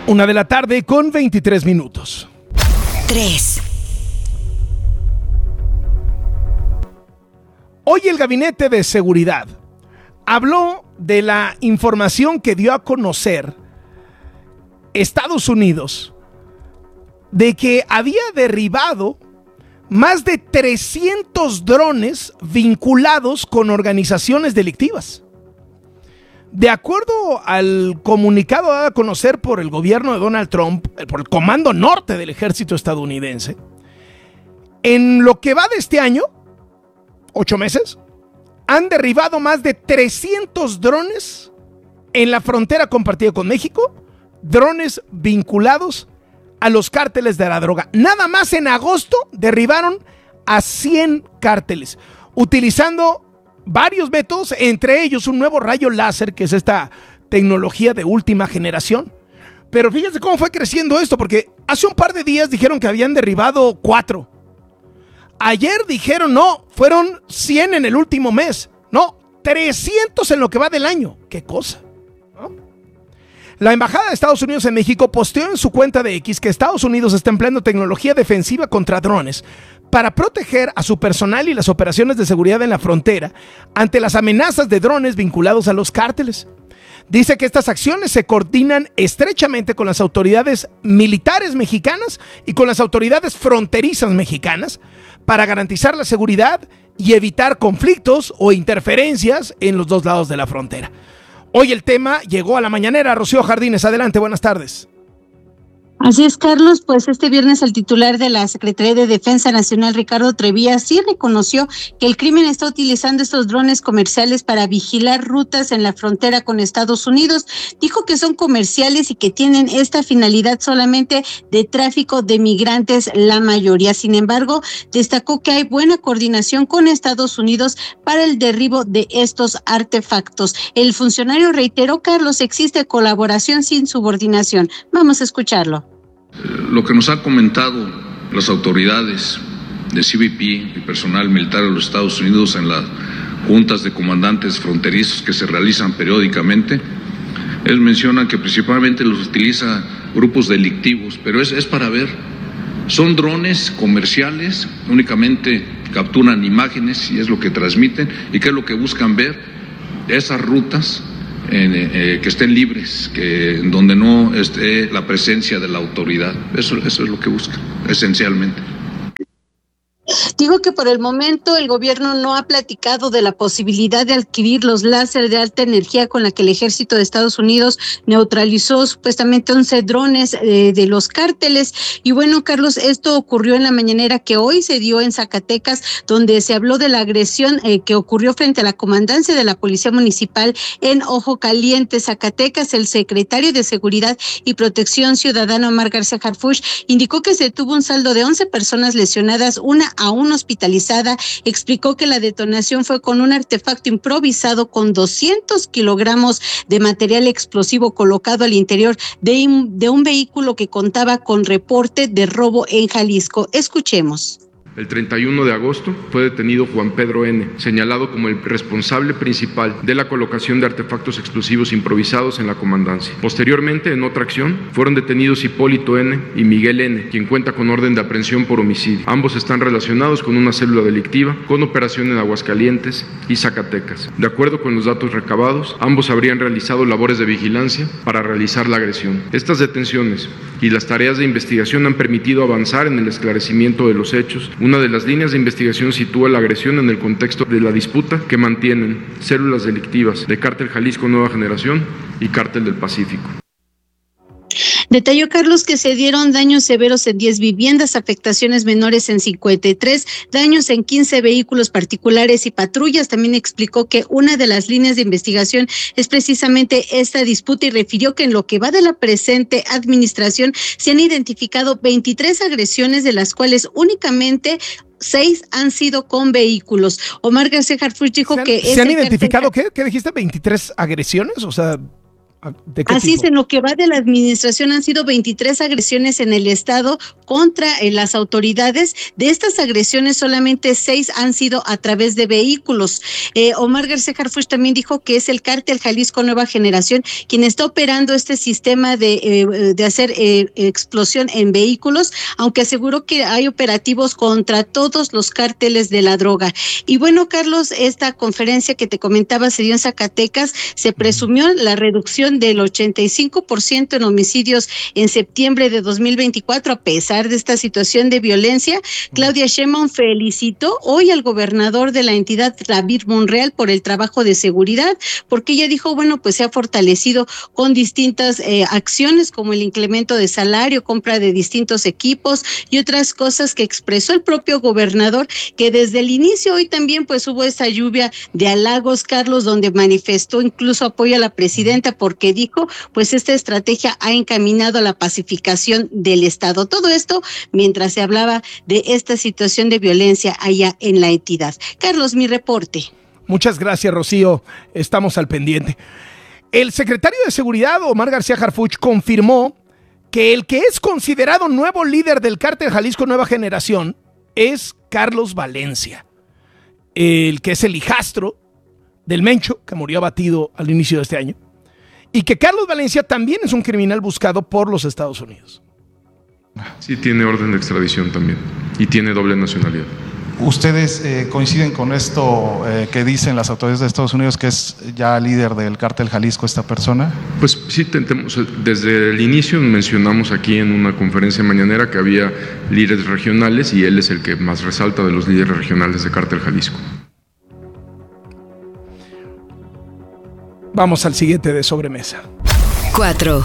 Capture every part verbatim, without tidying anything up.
Una de la tarde con veintitrés minutos. tres. Hoy el Gabinete de Seguridad habló de la información que dio a conocer Estados Unidos de que había derribado más de trescientos drones vinculados con organizaciones delictivas. De acuerdo al comunicado dado a conocer por el gobierno de Donald Trump, por el Comando Norte del Ejército estadounidense, en lo que va de este año, ocho meses, han derribado más de trescientos drones en la frontera compartida con México, drones vinculados a los cárteles de la droga. Nada más en agosto derribaron a cien cárteles, utilizando varios métodos, entre ellos un nuevo rayo láser, que es esta tecnología de última generación. Pero fíjense cómo fue creciendo esto, porque hace un par de días dijeron que habían derribado cuatro. Ayer dijeron no, fueron cien en el último mes. No, trescientos en lo que va del año. ¿Qué cosa? ¿No? La Embajada de Estados Unidos en México posteó en su cuenta de X que Estados Unidos está empleando tecnología defensiva contra drones para proteger a su personal y las operaciones de seguridad en la frontera ante las amenazas de drones vinculados a los cárteles. Dice que estas acciones se coordinan estrechamente con las autoridades militares mexicanas y con las autoridades fronterizas mexicanas para garantizar la seguridad y evitar conflictos o interferencias en los dos lados de la frontera. Hoy el tema llegó a la mañanera. Rocío Jardines, adelante, buenas tardes. Así es, Carlos, pues este viernes el titular de la Secretaría de Defensa Nacional, Ricardo Trevía, sí reconoció que el crimen está utilizando estos drones comerciales para vigilar rutas en la frontera con Estados Unidos. Dijo que son comerciales y que tienen esta finalidad solamente de tráfico de migrantes, la mayoría. Sin embargo, destacó que hay buena coordinación con Estados Unidos para el derribo de estos artefactos. El funcionario reiteró, Carlos, existe colaboración sin subordinación. Vamos a escucharlo. Lo que nos han comentado las autoridades de C B P y personal militar de los Estados Unidos en las juntas de comandantes fronterizos que se realizan periódicamente, ellos mencionan que principalmente los utiliza grupos delictivos, pero es, es para ver, son drones comerciales, únicamente capturan imágenes y es lo que transmiten, y qué es lo que buscan ver, esas rutas En, eh, que estén libres, que donde no esté la presencia de la autoridad. Eso, eso es lo que busca, esencialmente. Digo que por el momento el gobierno no ha platicado de la posibilidad de adquirir los láser de alta energía con la que el ejército de Estados Unidos neutralizó supuestamente once drones eh, de los cárteles. Y bueno, Carlos, esto ocurrió en la mañanera que hoy se dio en Zacatecas, donde se habló de la agresión eh, que ocurrió frente a la comandancia de la Policía Municipal en Ojo Caliente, Zacatecas. El secretario de Seguridad y Protección Ciudadana, Omar García Harfuch, indicó que se tuvo un saldo de once personas lesionadas, una aún hospitalizada. Explicó que la detonación fue con un artefacto improvisado con doscientos kilogramos de material explosivo colocado al interior de, de un vehículo que contaba con reporte de robo en Jalisco. Escuchemos. El treinta y uno de agosto fue detenido Juan Pedro N., señalado como el responsable principal de la colocación de artefactos explosivos improvisados en la comandancia. Posteriormente, en otra acción, fueron detenidos Hipólito N. y Miguel N., quien cuenta con orden de aprehensión por homicidio. Ambos están relacionados con una célula delictiva, con operación en Aguascalientes y Zacatecas. De acuerdo con los datos recabados, ambos habrían realizado labores de vigilancia para realizar la agresión. Estas detenciones y las tareas de investigación han permitido avanzar en el esclarecimiento de los hechos. Una de las líneas de investigación sitúa la agresión en el contexto de la disputa que mantienen células delictivas de Cártel Jalisco Nueva Generación y Cártel del Pacífico. Detalló, Carlos, que se dieron daños severos en diez viviendas, afectaciones menores en cincuenta y tres, daños en quince vehículos particulares y patrullas. También explicó que una de las líneas de investigación es precisamente esta disputa y refirió que en lo que va de la presente administración se han identificado veintitrés agresiones, de las cuales únicamente seis han sido con vehículos. Omar García Harfuch dijo ¿Se han, que... ¿se han identificado qué? ¿Qué dijiste? ¿veintitrés agresiones? O sea... ¿De qué Así tipo? es, en lo que va de la administración han sido veintitrés agresiones en el estado contra eh, las autoridades. De estas agresiones solamente seis han sido a través de vehículos. Eh, Omar García Harfuch también dijo que es el cártel Jalisco Nueva Generación quien está operando este sistema de, eh, de hacer eh, explosión en vehículos, aunque aseguró que hay operativos contra todos los cárteles de la droga. Y bueno, Carlos, esta conferencia que te comentaba se dio en Zacatecas, se presumió la reducción del ochenta y cinco por ciento en homicidios en septiembre de dos mil veinticuatro, a pesar de esta situación de violencia. Claudia Sheinbaum felicitó hoy al gobernador de la entidad, David Monreal, por el trabajo de seguridad, porque ella dijo, bueno, pues se ha fortalecido con distintas eh, acciones como el incremento de salario, compra de distintos equipos y otras cosas que expresó el propio gobernador, que desde el inicio hoy también pues hubo esa lluvia de halagos, Carlos, donde manifestó incluso apoyo a la presidenta porque dijo, pues esta estrategia ha encaminado a la pacificación del Estado. Todo esto mientras se hablaba de esta situación de violencia allá en la entidad. Carlos, mi reporte. Muchas gracias, Rocío. Estamos al pendiente. El secretario de Seguridad, Omar García Harfuch, confirmó que el que es considerado nuevo líder del cártel Jalisco Nueva Generación es Carlos Valencia, el que es el hijastro del Mencho, que murió abatido al inicio de este año, y que Carlos Valencia también es un criminal buscado por los Estados Unidos. Sí, tiene orden de extradición también y tiene doble nacionalidad. ¿Ustedes eh, coinciden con esto eh, que dicen las autoridades de Estados Unidos, que es ya líder del cártel Jalisco esta persona? Pues sí, tentemos, desde el inicio mencionamos aquí en una conferencia mañanera que había líderes regionales y él es el que más resalta de los líderes regionales de cártel Jalisco. Vamos al siguiente de sobremesa. cuatro.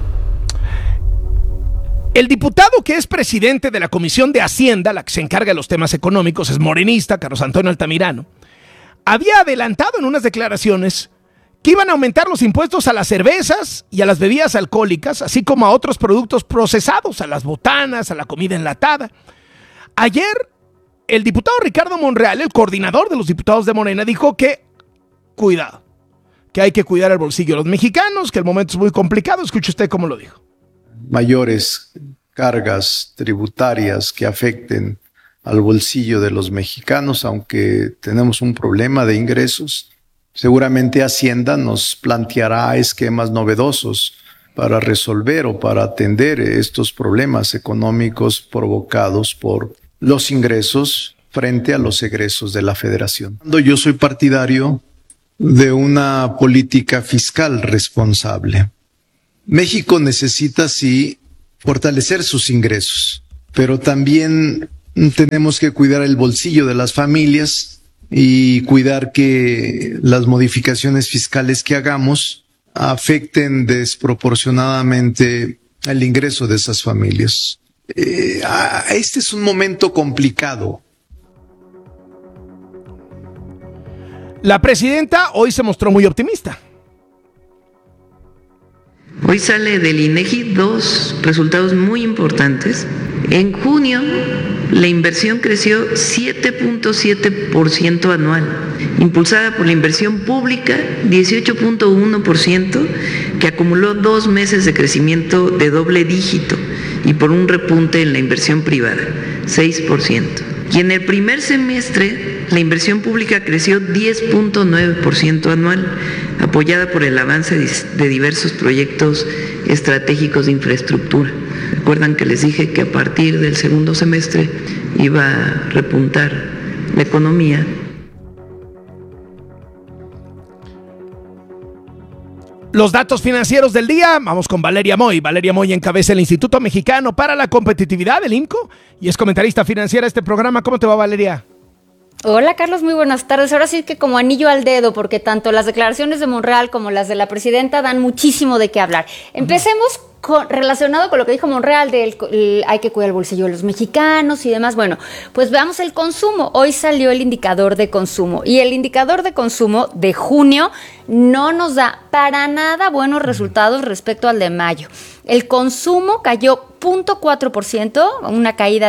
El diputado que es presidente de la Comisión de Hacienda, la que se encarga de los temas económicos, es morenista, Carlos Antonio Altamirano, había adelantado en unas declaraciones que iban a aumentar los impuestos a las cervezas y a las bebidas alcohólicas, así como a otros productos procesados, a las botanas, a la comida enlatada. Ayer, el diputado Ricardo Monreal, el coordinador de los diputados de Morena, dijo que, cuidado, que hay que cuidar el bolsillo de los mexicanos, que el momento es muy complicado. Escuche usted cómo lo dijo. Mayores cargas tributarias que afecten al bolsillo de los mexicanos, aunque tenemos un problema de ingresos. Seguramente Hacienda nos planteará esquemas novedosos para resolver o para atender estos problemas económicos provocados por los ingresos frente a los egresos de la Federación. Yo soy partidario de una política fiscal responsable. México necesita, sí, fortalecer sus ingresos, pero también tenemos que cuidar el bolsillo de las familias y cuidar que las modificaciones fiscales que hagamos afecten desproporcionadamente el ingreso de esas familias. Eh, este es un momento complicado. La presidenta hoy se mostró muy optimista. Hoy sale del INEGI dos resultados muy importantes. En junio, la inversión creció siete punto siete por ciento anual, impulsada por la inversión pública, dieciocho punto uno por ciento, que acumuló dos meses de crecimiento de doble dígito, y por un repunte en la inversión privada, seis por ciento. Y en el primer semestre, la inversión pública creció diez punto nueve por ciento anual, apoyada por el avance de diversos proyectos estratégicos de infraestructura. Recuerdan que les dije que a partir del segundo semestre iba a repuntar la economía. Los datos financieros del día, vamos con Valeria Moy. Valeria Moy encabeza el Instituto Mexicano para la Competitividad, el IMCO, y es comentarista financiera de este programa. ¿Cómo te va, Valeria? Hola, Carlos, muy buenas tardes. Ahora sí que como anillo al dedo, porque tanto las declaraciones de Monreal como las de la presidenta dan muchísimo de qué hablar. Empecemos con, relacionado con lo que dijo Monreal, de el, el, hay que cuidar el bolsillo de los mexicanos y demás. Bueno, pues veamos el consumo. Hoy salió el indicador de consumo y el indicador de consumo de junio no nos da para nada buenos resultados respecto al de mayo. El consumo cayó cero punto cuatro por ciento, una caída de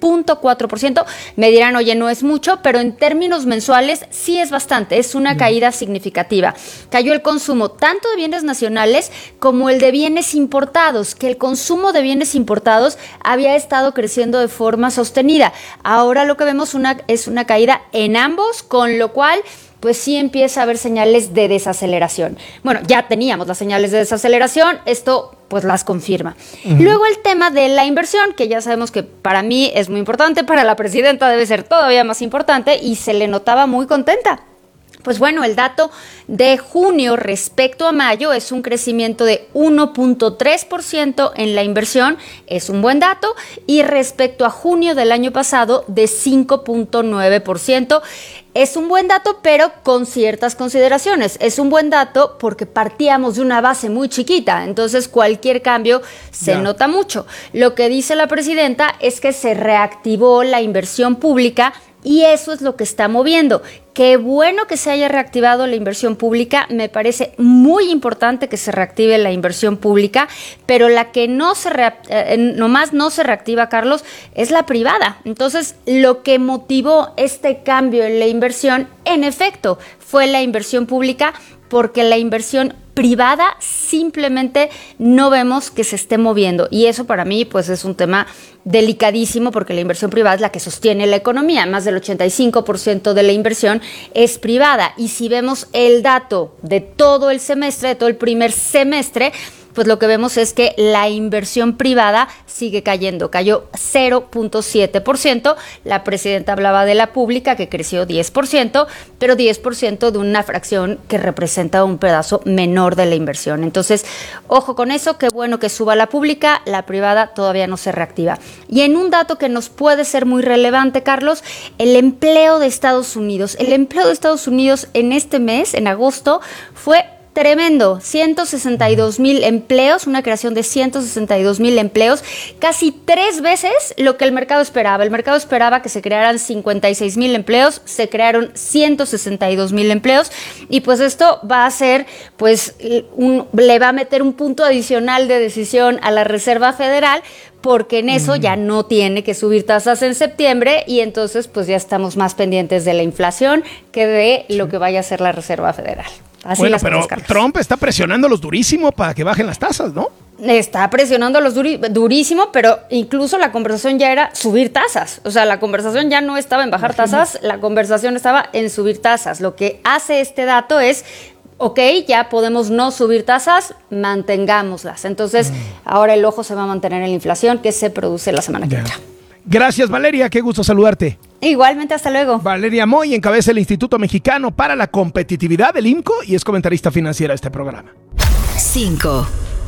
punto cuatro por ciento. Me dirán, oye, no es mucho, pero en términos mensuales sí es bastante, es una caída significativa. Cayó el consumo tanto de bienes nacionales como el de bienes importados, que el consumo de bienes importados había estado creciendo de forma sostenida. Ahora lo que vemos una, es una caída en ambos, con lo cual pues sí empieza a haber señales de desaceleración. Bueno, ya teníamos las señales de desaceleración, esto pues las confirma. Uh-huh. Luego el tema de la inversión, que ya sabemos que para mí es muy importante, para la presidenta debe ser todavía más importante y se le notaba muy contenta. Pues bueno, el dato de junio respecto a mayo es un crecimiento de uno punto tres por ciento en la inversión, es un buen dato, y respecto a junio del año pasado de cinco punto nueve por ciento. Es un buen dato, pero con ciertas consideraciones. Es un buen dato porque partíamos de una base muy chiquita, entonces cualquier cambio se ya. nota mucho. Lo que dice la presidenta es que se reactivó la inversión pública y eso es lo que está moviendo. Qué bueno que se haya reactivado la inversión pública, me parece muy importante que se reactive la inversión pública, pero la que no se rea- eh, nomás no se reactiva, Carlos, es la privada. Entonces, lo que motivó este cambio en la inversión, en efecto, fue la inversión pública, porque la inversión privada simplemente no vemos que se esté moviendo. Y eso para mí pues es un tema delicadísimo, porque la inversión privada es la que sostiene la economía. Más del ochenta y cinco por ciento de la inversión es privada. Y si vemos el dato de todo el semestre, de todo el primer semestre, pues lo que vemos es que la inversión privada sigue cayendo, cayó cero punto siete por ciento. La presidenta hablaba de la pública, que creció diez por ciento, pero diez por ciento de una fracción que representa un pedazo menor de la inversión. Entonces, ojo con eso, qué bueno que suba la pública, la privada todavía no se reactiva. Y en un dato que nos puede ser muy relevante, Carlos, el empleo de Estados Unidos. El empleo de Estados Unidos en este mes, en agosto, fue tremendo, ciento sesenta y dos mil empleos, una creación de ciento sesenta y dos mil empleos, casi tres veces lo que el mercado esperaba. El mercado esperaba que se crearan cincuenta y seis mil empleos, se crearon ciento sesenta y dos mil empleos, y pues esto va a ser, pues, un, le va a meter un punto adicional de decisión a la Reserva Federal, porque en eso ya no tiene que subir tasas en septiembre, y entonces pues ya estamos más pendientes de la inflación que de lo que vaya a hacer la Reserva Federal. Así bueno, pero Trump está presionándolos durísimo para que bajen las tasas, ¿no? Está presionándolos duri- durísimo, pero incluso la conversación ya era subir tasas. O sea, la conversación ya no estaba en bajar tasas, la conversación estaba en subir tasas. Lo que hace este dato es, ok, ya podemos no subir tasas, mantengámoslas. Entonces, mm. ahora el ojo se va a mantener en la inflación que se produce la semana que entra. Gracias, Valeria, qué gusto saludarte. Igualmente, hasta luego. Valeria Moy encabeza el Instituto Mexicano para la Competitividad del I M C O y es comentarista financiera de este programa. cinco.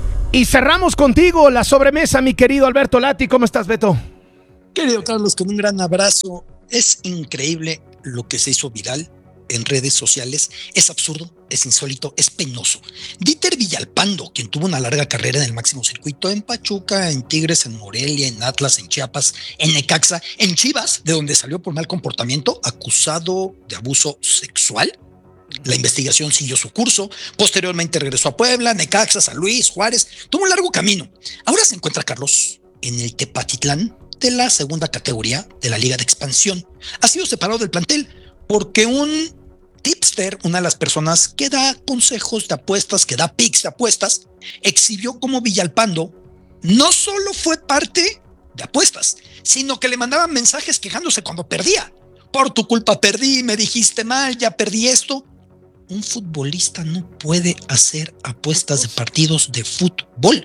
Y cerramos contigo la sobremesa, mi querido Alberto Lati. ¿Cómo estás, Beto? Querido Carlos, con un gran abrazo. Es increíble lo que se hizo viral en redes sociales. Es absurdo, es insólito, es penoso. Dieter Villalpando, quien tuvo una larga carrera en el máximo circuito, en Pachuca, en Tigres, en Morelia, en Atlas, en Chiapas, en Necaxa, en Chivas, de donde salió por mal comportamiento, acusado de abuso sexual. La investigación siguió su curso, posteriormente regresó a Puebla, Necaxa, San Luis, Juárez, tuvo un largo camino. Ahora se encuentra, Carlos, en el Tepatitlán de la segunda categoría de la Liga de Expansión. Ha sido separado del plantel porque un tipster, una de las personas que da consejos de apuestas, que da picks de apuestas, exhibió cómo Villalpando no solo fue parte de apuestas, sino que le mandaban mensajes quejándose cuando perdía. Por tu culpa perdí, me dijiste mal, ya perdí esto. Un futbolista no puede hacer apuestas de partidos de fútbol.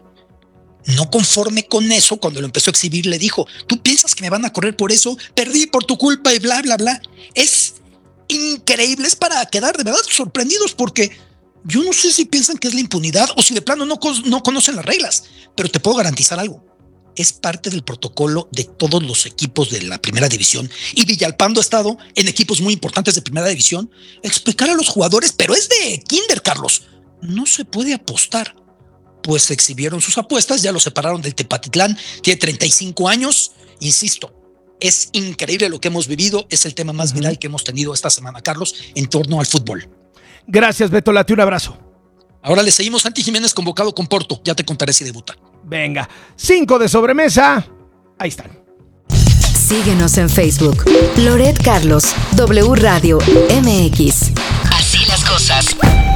No conforme con eso, cuando lo empezó a exhibir, le dijo, ¿tú piensas que me van a correr por eso? Perdí por tu culpa y bla, bla, bla. Es increíble, es para quedar de verdad sorprendidos, porque yo no sé si piensan que es la impunidad o si de plano no, no conocen las reglas, pero te puedo garantizar algo. Es parte del protocolo de todos los equipos de la primera división, y Villalpando ha estado en equipos muy importantes de primera división, explicar a los jugadores, pero es de kinder, Carlos, no se puede apostar. Pues exhibieron sus apuestas, ya lo separaron del Tepatitlán, tiene treinta y cinco años, insisto, es increíble lo que hemos vivido, es el tema más uh-huh. viral que hemos tenido esta semana, Carlos, en torno al fútbol. Gracias, Beto Lati, un abrazo. Ahora le seguimos. Santi Jiménez convocado con Porto, ya te contaré si debuta. Venga, cinco de sobremesa, ahí están. Síguenos en Facebook. Loret Carlos, W Radio M X. Así las cosas.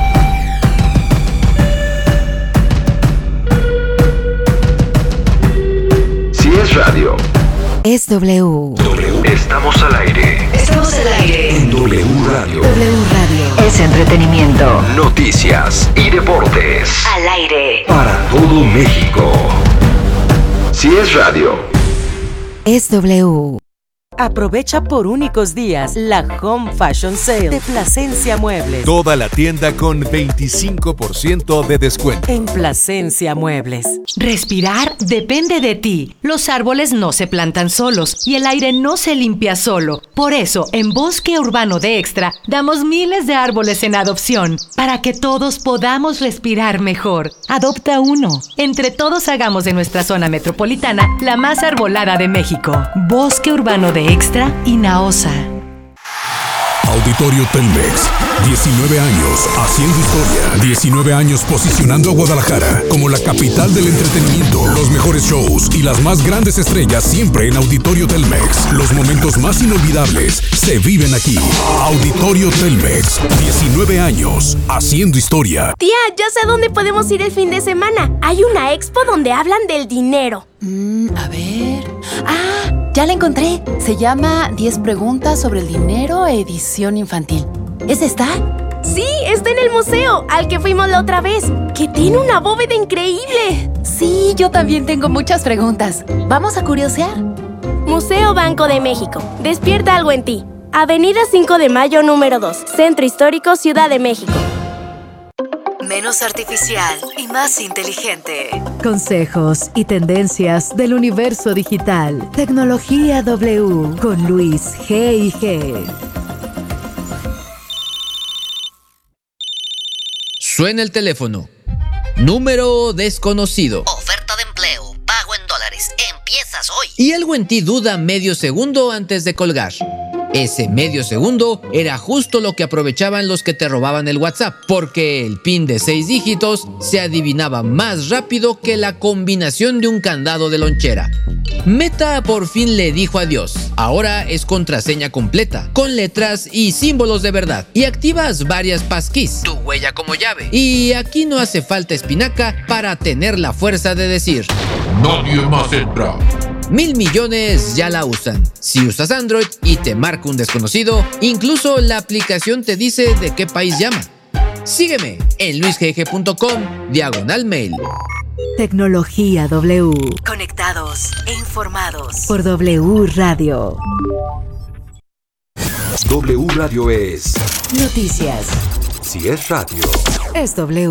Si es radio, es W. W. Estamos al aire. Estamos al aire. En W Radio. W Radio. Es entretenimiento. Noticias y deportes. Al aire. Para todo México. Si es radio, es W. Aprovecha por únicos días la Home Fashion Sale de Plasencia Muebles. Toda la tienda con veinticinco por ciento de descuento. En Plasencia Muebles. Respirar depende de ti. Los árboles no se plantan solos y el aire no se limpia solo. Por eso, en Bosque Urbano de Extra, damos miles de árboles en adopción para que todos podamos respirar mejor. Adopta uno. Entre todos hagamos de nuestra zona metropolitana la más arbolada de México. Bosque Urbano de Extra y Naosa. Auditorio Telmex, diecinueve años haciendo historia, diecinueve años posicionando a Guadalajara como la capital del entretenimiento, los mejores shows y las más grandes estrellas siempre en Auditorio Telmex. Los momentos más inolvidables se viven aquí. Auditorio Telmex, diecinueve años haciendo historia. Tía, ya sé dónde podemos ir el fin de semana. Hay una expo donde hablan del dinero. Mm, a ver... ¡Ah! Ya la encontré. Se llama diez preguntas sobre el dinero, edición infantil. ¿Es esta? Sí, está en el museo, al que fuimos la otra vez, que tiene una bóveda increíble. Sí, yo también tengo muchas preguntas. ¿Vamos a curiosear? Museo Banco de México. Despierta algo en ti. Avenida cinco de Mayo, número dos. Centro Histórico, Ciudad de México. Menos artificial y más inteligente. Consejos y tendencias del universo digital. Tecnología W con Luis G y G. Suena el teléfono. Número desconocido. Oferta de empleo. Pago en dólares. Empiezas hoy. Y algo en ti duda medio segundo antes de colgar. Ese medio segundo era justo lo que aprovechaban los que te robaban el WhatsApp, porque el PIN de seis dígitos se adivinaba más rápido que la combinación de un candado de lonchera. Meta por fin le dijo adiós. Ahora es contraseña completa, con letras y símbolos de verdad. Y activas varias passkeys, tu huella como llave. Y aquí no hace falta espinaca para tener la fuerza de decir: nadie más entra. Mil millones ya la usan. Si usas Android y te marca un desconocido, incluso la aplicación te dice de qué país llama. Sígueme en luisgg punto com, diagonal mail. Tecnología W. Conectados e informados por W Radio. W Radio es noticias. Si es radio, es W.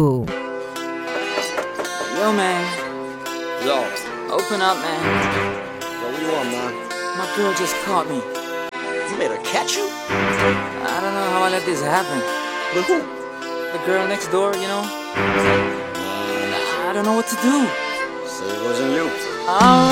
Yo, man. Yo. Open up, man. What do you want, man? My girl just caught me. You made her catch you? I don't know how I let this happen. With who? The girl next door, you know? Man, I don't know what to do. so it wasn't you. All right.